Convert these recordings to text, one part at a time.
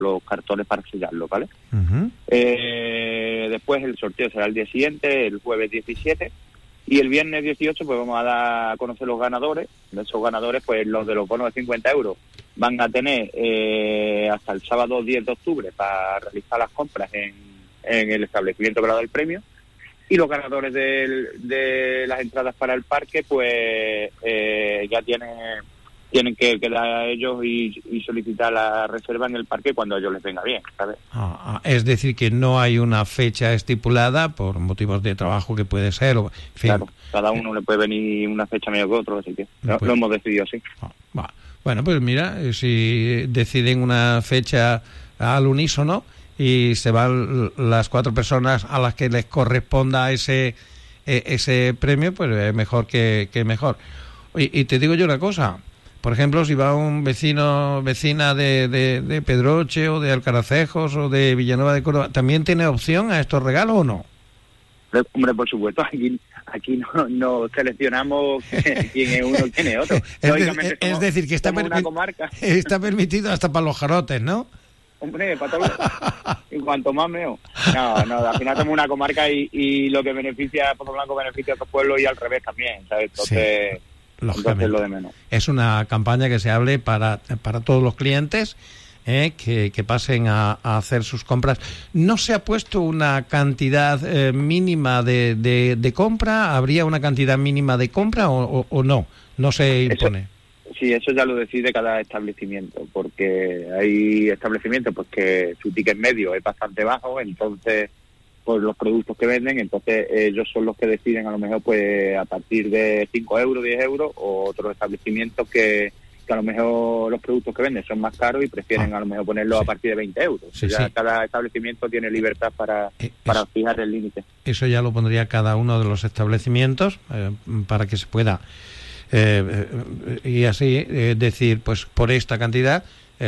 los cartones para sellarlos, ¿vale? Uh-huh. Después el sorteo será el día siguiente, el jueves 17, y el viernes 18 pues vamos a dar a conocer los ganadores. De esos ganadores, pues los de los bonos de 50 euros van a tener hasta el sábado 10 de octubre para realizar las compras en el establecimiento que le ha dado el premio. Y los ganadores de las entradas para el parque, pues ya tienen que quedar a ellos y solicitar la reserva en el parque cuando a ellos les venga bien, ¿sabes? Es decir, que no hay una fecha estipulada por motivos de trabajo que puede ser. En fin. Claro, cada uno le puede venir una fecha mejor que otro, así que lo hemos decidido así. Bueno, pues mira, si deciden una fecha al unísono y se van las 4 personas a las que les corresponda ese premio, pues mejor que mejor. Y te digo yo una cosa. Por ejemplo, si va un vecina de Pedroche o de Alcaracejos o de Villanueva de Córdoba, ¿también tiene opción a estos regalos o no? Hombre, por supuesto, aquí no seleccionamos quién es uno y quién es otro. Es decir, que está permitido hasta para los jarotes, ¿no? Hombre, para todos. En cuanto más meo. No, al final somos una comarca y lo que beneficia a Pozo Blanco beneficia a otros pueblos y al revés también, ¿sabes? Entonces... Sí. Entonces lo de menos. Es una campaña que se hable para todos los clientes que pasen a hacer sus compras. ¿No se ha puesto una cantidad mínima de compra? ¿Habría una cantidad mínima de compra o no? ¿No se impone? Eso ya lo decide cada establecimiento, porque hay establecimientos pues que su ticket medio es bastante bajo, entonces por los productos que venden, entonces ellos son los que deciden a lo mejor pues a partir de 5 euros, 10 euros, o otros establecimientos que a lo mejor los productos que venden son más caros y prefieren a lo mejor ponerlos a partir de 20 euros. Cada establecimiento tiene libertad para fijar el límite. Eso ya lo pondría cada uno de los establecimientos para que se pueda y así decir, pues por esta cantidad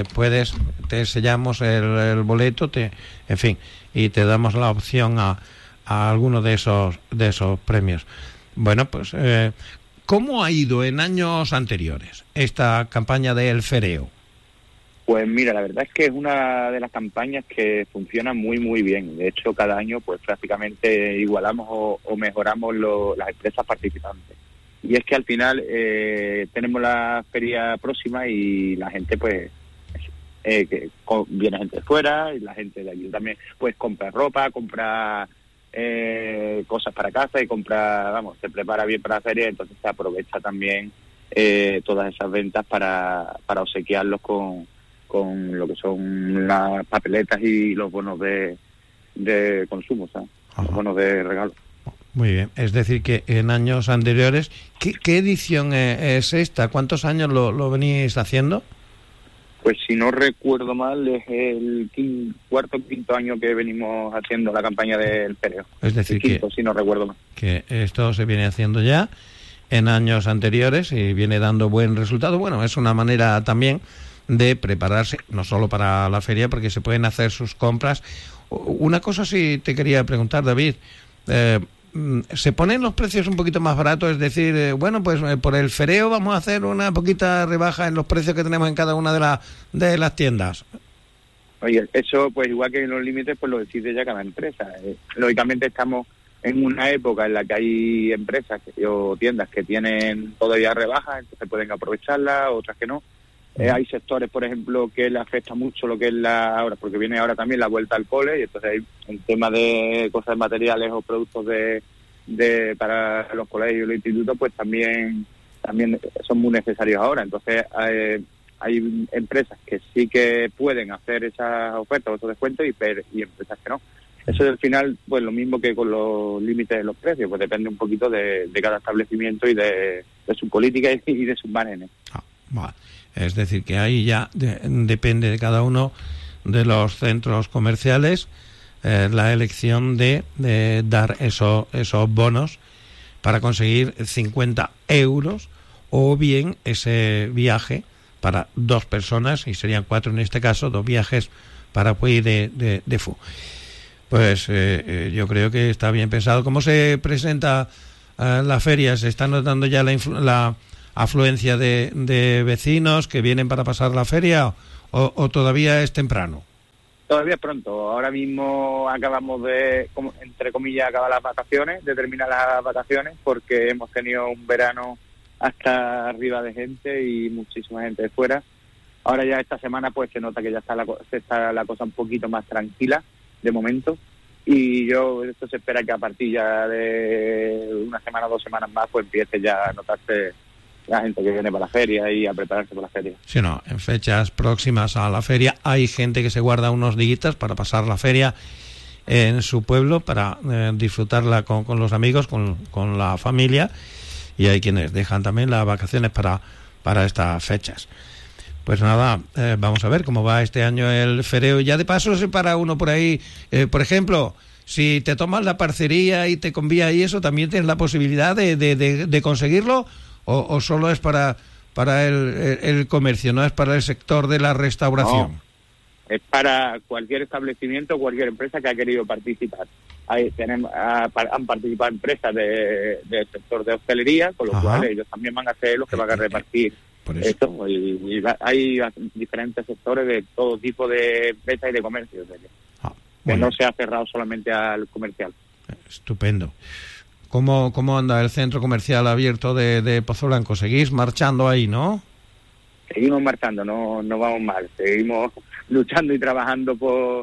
te sellamos el boleto, en fin, y te damos la opción a alguno de esos premios. Bueno, pues ¿cómo ha ido en años anteriores esta campaña del Fereo? Pues mira, la verdad es que es una de las campañas que funciona muy muy bien. De hecho, cada año pues prácticamente igualamos o mejoramos las empresas participantes. Y es que al final tenemos la feria próxima y la gente pues viene gente de fuera y la gente de aquí también pues compra ropa, compra cosas para casa y se prepara bien para la feria, entonces se aprovecha también todas esas ventas para obsequiarlos con lo que son las papeletas y los bonos de consumo, ¿sabes? Los bonos de regalo. Muy bien, es decir que en años anteriores, ¿qué edición es esta? ¿Cuántos años lo venís haciendo? Pues si no recuerdo mal, es el cuarto o quinto año que venimos haciendo la campaña del Fereo. Es decir, si no recuerdo mal. Que esto se viene haciendo ya en años anteriores y viene dando buen resultado. Bueno, es una manera también de prepararse, no solo para la feria, porque se pueden hacer sus compras. Una cosa sí te quería preguntar, David. ¿Se ponen los precios un poquito más baratos? Es decir, pues por el Fereo vamos a hacer una poquita rebaja en los precios que tenemos en cada una de las tiendas. Oye, eso pues igual que en los límites pues lo decide ya cada empresa. Lógicamente estamos en una época en la que hay empresas o tiendas que tienen todavía rebajas, entonces pueden aprovecharlas, otras que no. Hay sectores, por ejemplo, que le afecta mucho lo que es ahora, porque viene ahora también la vuelta al cole, y entonces hay un tema de cosas materiales o productos para los colegios y los institutos, pues también son muy necesarios ahora. Entonces hay empresas que sí que pueden hacer esas ofertas o esos descuentos y empresas que no. Eso al final, pues lo mismo que con los límites de los precios, pues depende un poquito de cada establecimiento y de su política y de sus márgenes. Vale. Es decir, que ahí ya depende de cada uno de los centros comerciales la elección de dar esos bonos para conseguir 50 euros o bien ese viaje para 2 personas, y serían 4 en este caso, 2 viajes para Puy de Fú. Pues yo creo que está bien pensado. ¿Cómo se presenta la feria? ¿Se está notando ya la afluencia de vecinos que vienen para pasar la feria o todavía es temprano? Todavía es pronto. Ahora mismo acabamos de, entre comillas, acabar las vacaciones, de terminar las vacaciones, porque hemos tenido un verano hasta arriba de gente y muchísima gente de fuera. Ahora ya esta semana pues se nota que ya está la cosa un poquito más tranquila de momento, y esto se espera que a partir ya de una semana o 2 semanas más pues empiece ya a notarse la gente que viene para la feria y a prepararse para la feria. Sí, no, en fechas próximas a la feria hay gente que se guarda unos días para pasar la feria en su pueblo, para disfrutarla con los amigos, con la familia, y hay quienes dejan también las vacaciones para estas fechas. Pues nada, vamos a ver cómo va este año el fereo. Ya de paso se para uno por ahí. Por ejemplo, si te tomas la parcería y te convía y eso, ¿también tienes la posibilidad de conseguirlo? ¿O solo es para el comercio, no es para el sector de la restauración? No, es para cualquier establecimiento, cualquier empresa que ha querido participar. Han participado empresas del sector de hostelería, con lo cual ellos también van a ser los que van a repartir esto. Y hay diferentes sectores de todo tipo de empresas y de comercio. Que no se ha cerrado solamente al comercial. Estupendo. ¿Cómo anda el centro comercial abierto de Pozo Blanco? ¿Seguís marchando ahí, no? Seguimos marchando, no vamos mal. Seguimos luchando y trabajando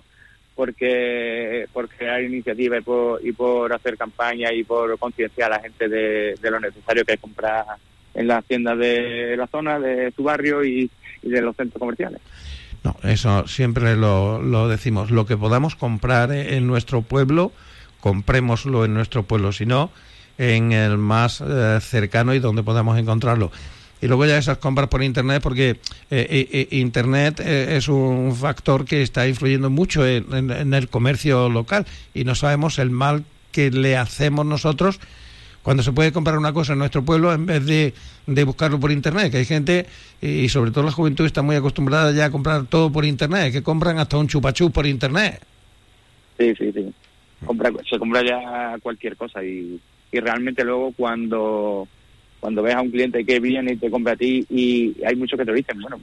porque hay iniciativa y por hacer campaña y por concienciar a la gente de lo necesario que es comprar en las tiendas de la zona, de su barrio y de los centros comerciales. No, eso siempre lo decimos. Lo que podamos comprar en nuestro pueblo, comprémoslo en nuestro pueblo, si no, en el más cercano y donde podamos encontrarlo. Y luego ya esas compras por Internet, porque Internet es un factor que está influyendo mucho en el comercio local, y no sabemos el mal que le hacemos nosotros cuando se puede comprar una cosa en nuestro pueblo en vez de buscarlo por Internet, que hay gente, y sobre todo la juventud, está muy acostumbrada ya a comprar todo por Internet, que compran hasta un chupachú por Internet. Sí. Se compra ya cualquier cosa, y realmente luego cuando ves a un cliente que viene y te compra a ti, y hay muchos que te lo dicen, bueno,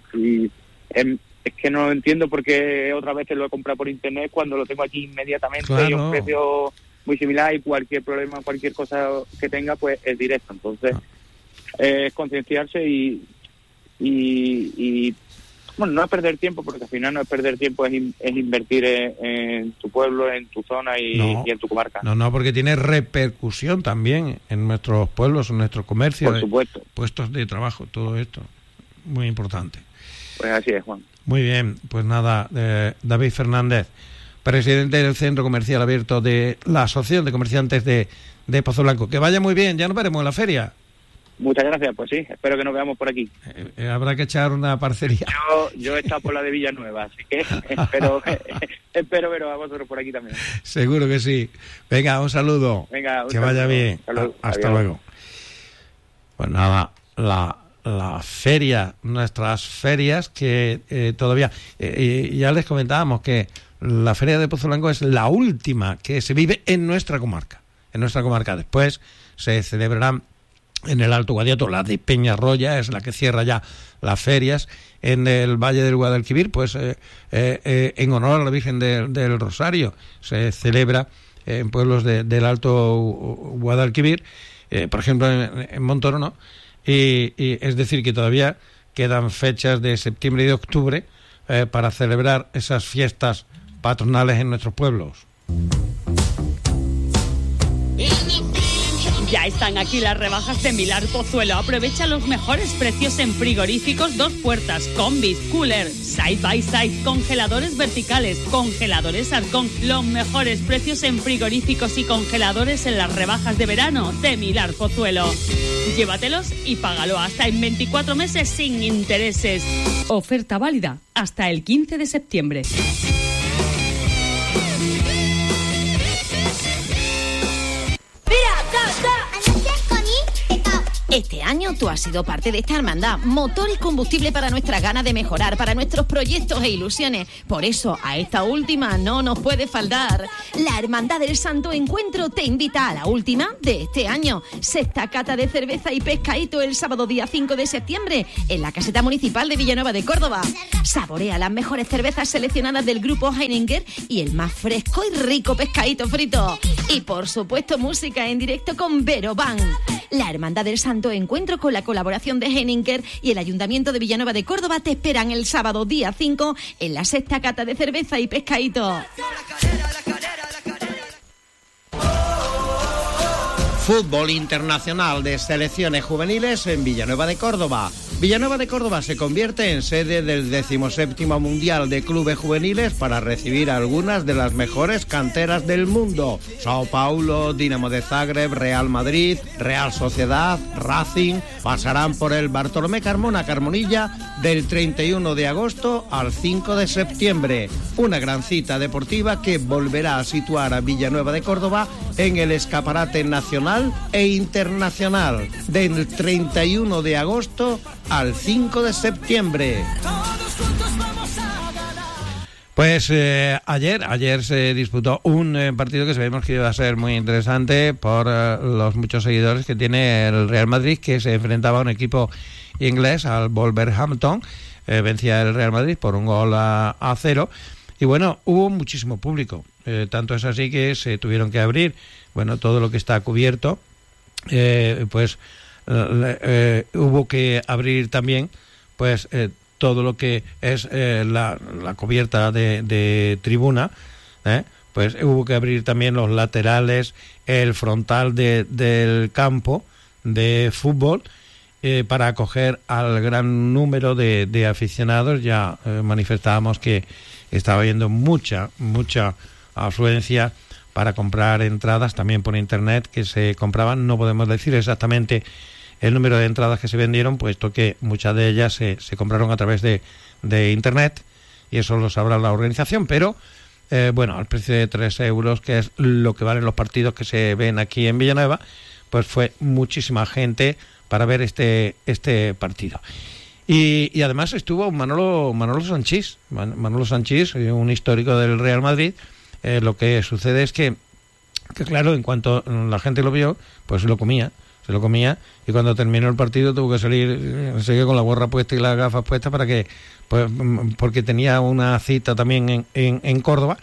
es que no entiendo por qué otra vez te lo he comprado por Internet cuando lo tengo aquí inmediatamente, claro, y a un precio muy similar, y cualquier problema, cualquier cosa que tenga, pues es directo. Entonces, es concienciarse y bueno, no es perder tiempo, porque al final no es perder tiempo, es invertir en tu pueblo, en tu zona y en tu comarca. No, porque tiene repercusión también en nuestros pueblos, en nuestro comercio. Por supuesto. Puestos de trabajo, todo esto. Muy importante. Pues así es, Juan. Muy bien, pues nada, David Fernández, presidente del Centro Comercial Abierto de la Asociación de Comerciantes de Pozo Blanco. Que vaya muy bien, ya nos veremos en la feria. Muchas gracias, pues sí, espero que nos veamos por aquí. Habrá que echar una parcería. Yo he estado por la de Villanueva, así que espero veros a vosotros por aquí también. Seguro que sí. Venga, un saludo. Venga, que vaya bien. Hasta luego. Pues nada, la feria, nuestras ferias que todavía... ya les comentábamos que la feria de Pozo Blanco es la última que se vive en nuestra comarca. Después se celebrarán en el Alto Guadiato, la de Peñarroya es la que cierra ya las ferias. En el Valle del Guadalquivir, pues en honor a la Virgen del Rosario, se celebra en pueblos del Alto Guadalquivir, por ejemplo en Montoro, y es decir que todavía quedan fechas de septiembre y de octubre para celebrar esas fiestas patronales en nuestros pueblos. Ya están aquí las rebajas de Milar Pozuelo. Aprovecha los mejores precios en frigoríficos 2 puertas, combis, cooler, side by side, congeladores verticales, congeladores Arcón. Los mejores precios en frigoríficos y congeladores en las rebajas de verano de Milar Pozuelo. Llévatelos y págalo hasta en 24 meses sin intereses. Oferta válida hasta el 15 de septiembre. Este año tú has sido parte de esta hermandad, motor y combustible para nuestra gana de mejorar, para nuestros proyectos e ilusiones. Por eso, a esta última no nos puede faltar. La Hermandad del Santo Encuentro te invita a la última de este año. Sexta cata de cerveza y pescadito el sábado día 5 de septiembre en la caseta municipal de Villanueva de Córdoba. Saborea las mejores cervezas seleccionadas del grupo Heineken y el más fresco y rico pescadito frito. Y por supuesto música en directo con Vero Band. La Hermandad del Santo Encuentro, con la colaboración de Heineken y el Ayuntamiento de Villanueva de Córdoba, te esperan el sábado día 5 en la sexta cata de cerveza y pescadito. Fútbol internacional de selecciones juveniles en Villanueva de Córdoba. Villanueva de Córdoba se convierte en sede del 17º Mundial de Clubes Juveniles para recibir algunas de las mejores canteras del mundo. Sao Paulo, Dinamo de Zagreb, Real Madrid, Real Sociedad, Racing pasarán por el Bartolomé Carmona Carmonilla del 31 de agosto al 5 de septiembre. Una gran cita deportiva que volverá a situar a Villanueva de Córdoba en el escaparate nacional e internacional del 31 de agosto al 5 de septiembre. Pues ayer se disputó un partido que sabemos que iba a ser muy interesante por los muchos seguidores que tiene el Real Madrid, que se enfrentaba a un equipo inglés, al Wolverhampton. Vencía el Real Madrid por 1-0. Y bueno, hubo muchísimo público. Tanto es así que se tuvieron que abrir, bueno, todo lo que está cubierto, hubo que abrir también, pues, todo lo que es la cubierta de tribuna, pues hubo que abrir también los laterales, el frontal del campo de fútbol, para acoger al gran número de aficionados. Ya manifestábamos que estaba habiendo mucha afluencia para comprar entradas también por internet que se compraban. No podemos decir exactamente el número de entradas que se vendieron, puesto que muchas de ellas se compraron a través de internet, y eso lo sabrá la organización, pero bueno, al precio de 3 euros, que es lo que valen los partidos que se ven aquí en Villanueva, pues fue muchísima gente para ver este partido. Y además estuvo Manolo Sanchís, un histórico del Real Madrid. Lo que sucede es que claro, en cuanto la gente lo vio, pues se lo comía, y cuando terminó el partido tuvo que salir con la gorra puesta y las gafas puestas pues, porque tenía una cita también en Córdoba,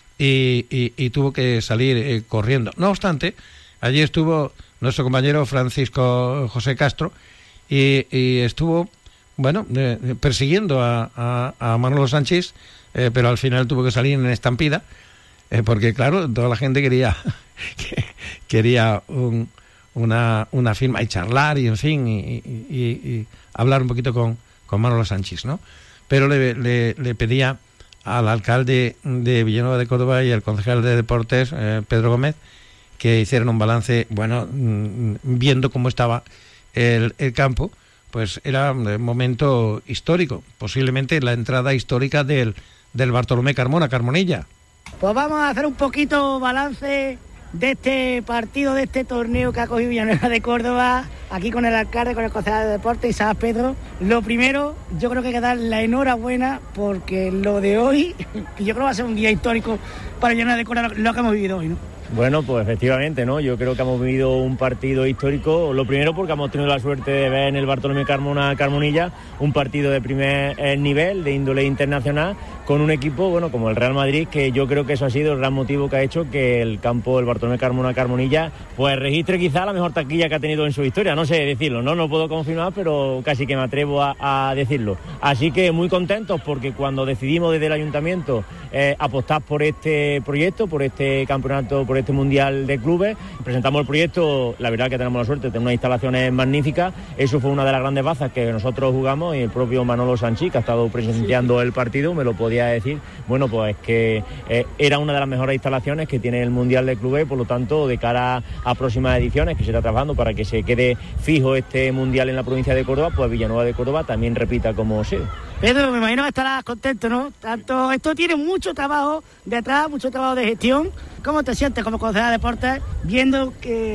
y tuvo que salir corriendo. No obstante, allí estuvo nuestro compañero Francisco José Castro y estuvo, bueno, persiguiendo a Manolo Sanchís, pero al final tuvo que salir en estampida, porque claro, toda la gente quería una firma y charlar y en fin y hablar un poquito con Manolo Sanchís, ¿no? Pero le pedía al alcalde de Villanueva de Córdoba y al concejal de deportes, Pedro Gómez, que hicieran un balance, bueno, viendo cómo estaba el campo. Pues era un momento histórico, posiblemente la entrada histórica del Bartolomé Carmonilla. Pues vamos a hacer un poquito balance de este partido, de este torneo que ha cogido Villanueva de Córdoba, aquí con el alcalde, con el concejal de deportes, Isaac Pedro. Lo primero, yo creo que hay que dar la enhorabuena, porque lo de hoy, yo creo que va a ser un día histórico para Villanueva de Córdoba, lo que hemos vivido hoy, ¿no? Bueno, pues efectivamente, ¿no? Yo creo que hemos vivido un partido histórico. Lo primero porque hemos tenido la suerte de ver en el Bartolomé Carmonilla un partido de primer nivel, de índole internacional, con un equipo, bueno, como el Real Madrid, que yo creo que eso ha sido el gran motivo que ha hecho que el campo del Bartolomé Carmonilla pues registre quizá la mejor taquilla que ha tenido en su historia. No sé decirlo, no puedo confirmar, pero casi que me atrevo a decirlo. Así que muy contentos, porque cuando decidimos desde el ayuntamiento apostar por este proyecto, por este campeonato, por este mundial de clubes, presentamos el proyecto. La verdad que tenemos la suerte de tener unas instalaciones magníficas. Eso fue una de las grandes bazas que nosotros jugamos, y el propio Manolo Sanchís, que ha estado presenciando el partido, me lo podía decir. Bueno, pues que era una de las mejores instalaciones que tiene el mundial de clubes. Por lo tanto, de cara a próximas ediciones que se está trabajando para que se quede fijo este mundial en la provincia de Córdoba, pues Villanueva de Córdoba también repita como sede. Pedro, me imagino que estarás contento, ¿no? Tanto esto tiene mucho trabajo detrás, mucho trabajo de gestión. ¿Cómo te sientes como concejal de deportes viendo que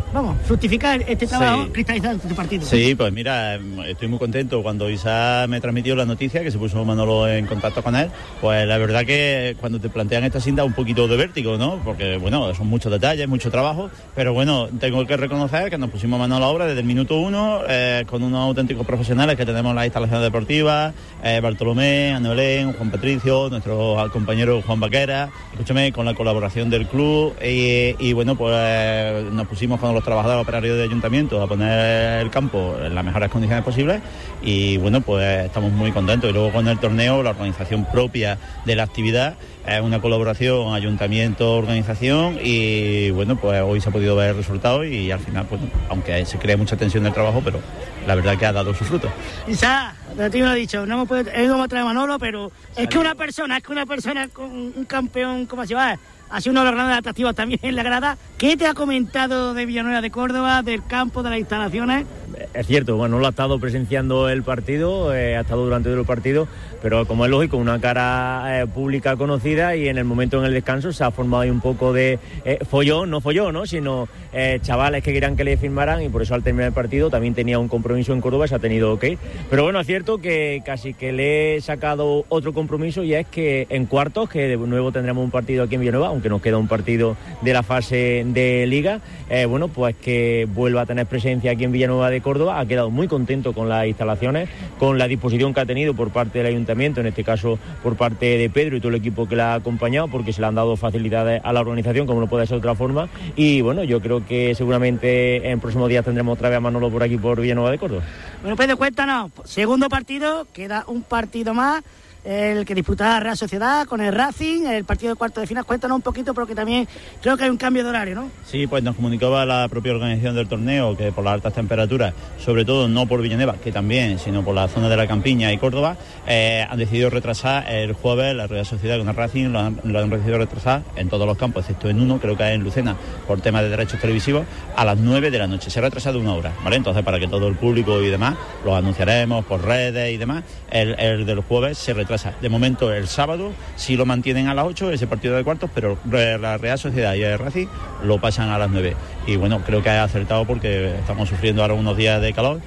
fructificar este trabajo, cristalizar este partido. Sí, pues mira, estoy muy contento. Cuando Isa me transmitió la noticia, que se puso Manolo en contacto con él, pues la verdad que cuando te plantean esta cinta un poquito de vértigo, ¿no? Porque, bueno, son muchos detalles, mucho trabajo, pero bueno, tengo que reconocer que nos pusimos mano a la obra desde el minuto 1, con unos auténticos profesionales que tenemos en las instalaciones deportivas, Bartolomé, Ana Belén, Juan Patricio, nuestro compañero Juan Vaquera, escúchame, con la colaboración del club, y bueno, pues nos pusimos con los trabajadores operarios de ayuntamiento a poner el campo en las mejores condiciones posibles, y bueno, pues estamos muy contentos. Y luego con el torneo, la organización propia de la actividad, una colaboración ayuntamiento-organización, y bueno, pues hoy se ha podido ver el resultado, y al final, pues aunque se crea mucha tensión del trabajo, pero la verdad que ha dado su fruto. Isa, te lo he dicho, no hemos podido traer a Manolo, pero es que una persona con un campeón como así va, ha sido uno de los grandes atractivos también en la grada. ¿Qué te ha comentado de Villanueva de Córdoba, del campo, de las instalaciones? Es cierto, Manolo ha estado presenciando el partido, ha estado durante el partido, pero como es lógico, una cara pública conocida, y en el momento en el descanso se ha formado ahí un poco de follón, ¿no? Sino chavales que querían que le firmaran, y por eso al terminar el partido también tenía un compromiso en Córdoba y se ha tenido que ir. Pero bueno, es cierto que casi que le he sacado otro compromiso, y es que en cuartos, que de nuevo tendremos un partido aquí en Villanueva, aunque nos queda un partido de la fase de Liga, bueno, pues que vuelva a tener presencia aquí en Villanueva de Córdoba. Ha quedado muy contento con las instalaciones, con la disposición que ha tenido por parte del ayuntamiento, en este caso por parte de Pedro y todo el equipo que la ha acompañado, porque se le han dado facilidades a la organización, como no puede ser de otra forma. Y bueno, yo creo que seguramente en próximos días tendremos otra vez a Manolo por aquí, por Villanueva de Córdoba. Bueno, Pedro, cuéntanos, segundo partido, queda un partido más, el que disputará la Real Sociedad con el Racing, el partido de cuarto de final. Cuéntanos un poquito, porque también creo que hay un cambio de horario, ¿no? Sí, pues nos comunicaba la propia organización del torneo que por las altas temperaturas, sobre todo no por Villanueva, que también, sino por la zona de la Campiña y Córdoba, han decidido retrasar el jueves la Real Sociedad con el Racing, lo han decidido retrasar en todos los campos, excepto en uno, creo que es en Lucena, por temas de derechos televisivos, a las 9 de la noche. Se ha retrasado una hora, ¿vale? Entonces, para que todo el público y demás, lo anunciaremos por redes y demás, el del jueves se retrasa. De momento, el sábado sí lo mantienen a las 8, ese partido de cuartos, pero la Real Sociedad y el Racing lo pasan a las 9. Y bueno, creo que ha acertado, porque estamos sufriendo ahora unos días de calor,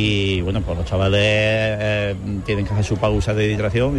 y bueno, pues los chavales tienen que hacer su pausa de hidratación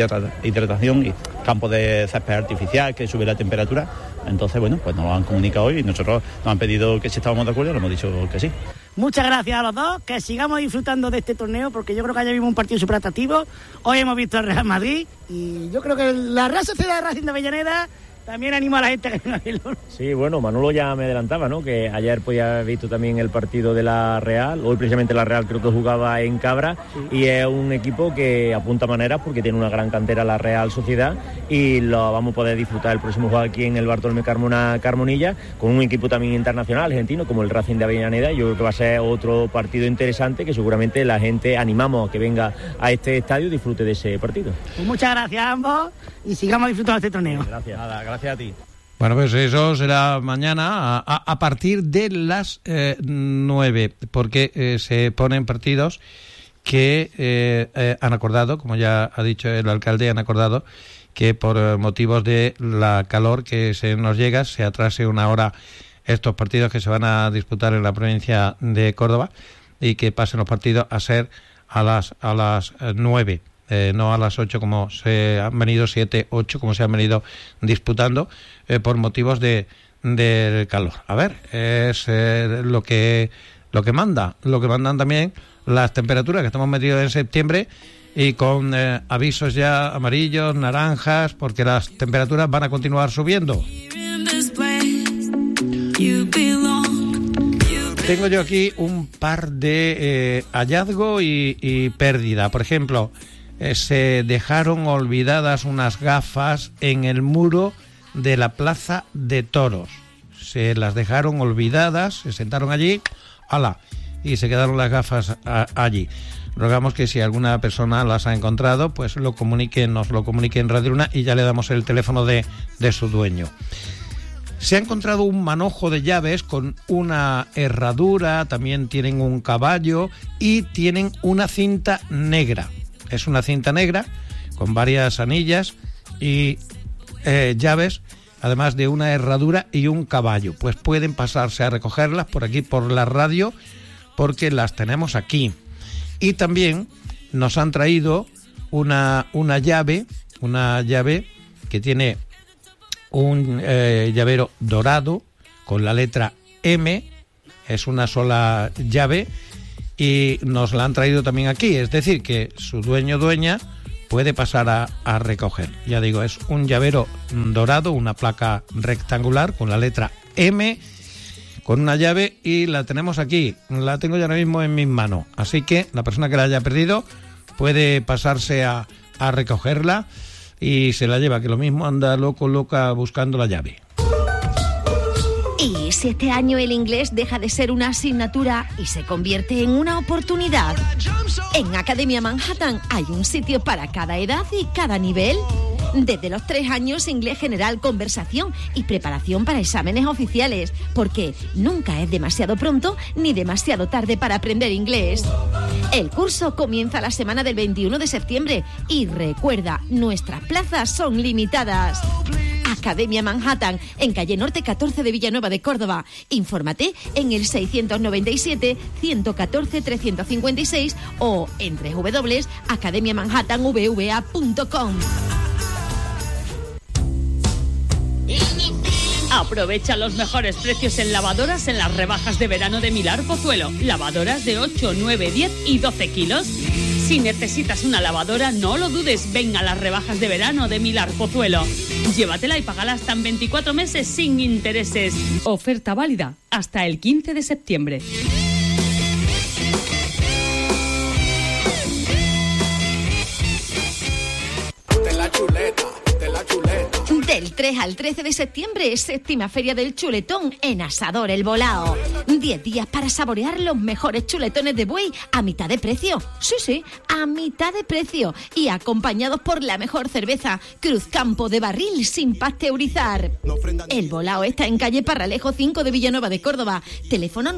y campo de césped artificial que sube la temperatura. Entonces, bueno, pues nos lo han comunicado hoy, y nosotros nos han pedido que si estábamos de acuerdo, le hemos dicho que sí. Muchas gracias a los dos, que sigamos disfrutando de este torneo, porque yo creo que ayer vimos un partido súper atractivo. Hoy hemos visto al Real Madrid, y yo creo que la Real Sociedad de Racing de Avellaneda también anima a la gente a que venga a verlo. Sí, bueno, Manolo ya me adelantaba, ¿no? Que ayer pues ya he visto también el partido de la Real. Hoy precisamente la Real creo que jugaba en Cabra, sí. Y es un equipo que apunta maneras, porque tiene una gran cantera la Real Sociedad, y lo vamos a poder disfrutar el próximo juego aquí en el Bartolomé Carmonilla, con un equipo también internacional argentino como el Racing de Avellaneda. Yo creo que va a ser otro partido interesante, que seguramente la gente animamos a que venga a este estadio y disfrute de ese partido. Pues muchas gracias a ambos, y sigamos disfrutando de este torneo. Gracias. Gracias a ti. Bueno, pues eso será mañana a partir de las 9, porque se ponen partidos que han acordado, como ya ha dicho el alcalde, han acordado que por motivos de la calor que se nos llega, se atrase una hora estos partidos que se van a disputar en la provincia de Córdoba, y que pasen los partidos a ser a las 9. No a las 8 como se han venido, 7, 8 como se han venido disputando, por motivos del calor. A ver, es lo que mandan también las temperaturas, que estamos metidos en septiembre, y con avisos ya amarillos, naranjas, porque las temperaturas van a continuar subiendo. Tengo yo aquí un par de hallazgo y pérdida. Por ejemplo, se dejaron olvidadas unas gafas en el muro de la Plaza de Toros. Se las dejaron olvidadas, se sentaron allí, ¡hala!, y se quedaron las gafas allí. Rogamos que si alguna persona las ha encontrado, pues nos lo comunique en Radio Luna, y ya le damos el teléfono de su dueño. Se ha encontrado un manojo de llaves con una herradura, también tienen un caballo y tienen una cinta negra. Es una cinta negra con varias anillas y llaves además de una herradura y un caballo. Pues pueden pasarse a recogerlas por aquí, por la radio, porque las tenemos aquí. Y también nos han traído una llave que tiene un llavero dorado con la letra M, es una sola llave, y nos la han traído también aquí, es decir, que su dueño o dueña puede pasar a recoger. Ya digo, es un llavero dorado, una placa rectangular con la letra M, con una llave, y la tenemos aquí, la tengo yo ahora mismo en mis manos, así que la persona que la haya perdido puede pasarse a recogerla y se la lleva, que lo mismo anda loca buscando la llave. ¿Y si este año el inglés deja de ser una asignatura y se convierte en una oportunidad? En Academia Manhattan hay un sitio para cada edad y cada nivel. Desde los 3 años, inglés general, conversación y preparación para exámenes oficiales, porque nunca es demasiado pronto ni demasiado tarde para aprender inglés. El curso comienza la semana del 21 de septiembre y recuerda, nuestras plazas son limitadas. Academia Manhattan, en calle Norte 14 de Villanueva de Córdoba. Infórmate en el 697-114-356 o en www.academiamanhattanvva.com. Aprovecha los mejores precios en lavadoras en las rebajas de verano de Milar Pozuelo. Lavadoras de 8, 9, 10 y 12 kilos. Si necesitas una lavadora, no lo dudes, ven a las rebajas de verano de Milar Pozuelo. Llévatela y págala hasta en 24 meses sin intereses. Oferta válida hasta el 15 de septiembre. Del 3 al 13 de septiembre, séptima feria del chuletón en Asador El Volao. 10 días para saborear los mejores chuletones de buey a mitad de precio. Sí, a mitad de precio. Y acompañados por la mejor cerveza, Cruzcampo de barril sin pasteurizar. El Volao está en calle Parralejo 5 de Villanueva de Córdoba. Teléfono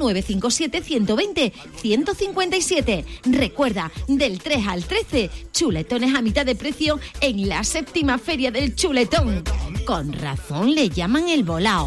957-120-157. Recuerda, del 3 al 13, chuletones a mitad de precio en la séptima feria del chuletón. Con razón le llaman El Volao.